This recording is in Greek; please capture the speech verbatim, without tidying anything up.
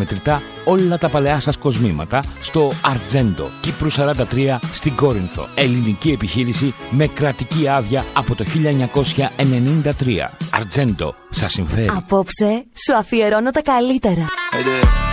μετρητά όλα τα παλαιά σας κοσμήματα στο Αρτζέντο, Κύπρου σαράντα τρία στην Κόρινθο. Ελληνική επιχείρηση με κρατική άδεια από το χίλια εννιακόσια ενενήντα τρία. Αρτζέντο, σας συμφέρει. Απόψε σου αφιερώνω τα καλύτερα. Hey